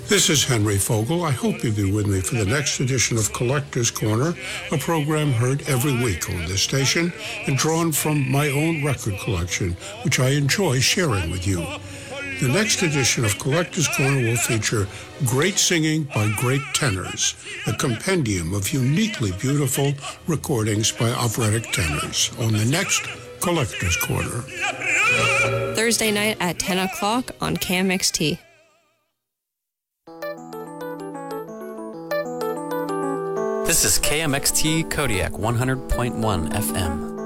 This is Henry Fogel. I hope you'll be with me for the next edition of Collector's Corner, a program heard every week on this station and drawn from my own record collection, which I enjoy sharing with you. The next edition of Collector's Corner will feature great singing by great tenors, a compendium of uniquely beautiful recordings by operatic tenors on the next Collector's Corner. Thursday night at 10 o'clock on KMXT. This is KMXT Kodiak 100.1 FM.